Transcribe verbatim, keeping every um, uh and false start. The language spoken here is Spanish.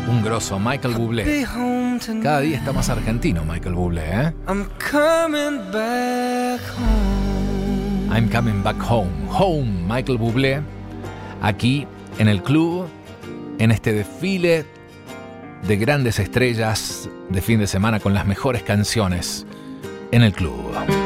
Un grosso, Michael Bublé. Cada día está más argentino Michael Bublé, ¿eh? I'm coming back home. I'm coming back home. Home, Michael Bublé. Aquí en el club, en este desfile de grandes estrellas de fin de semana con las mejores canciones en el club.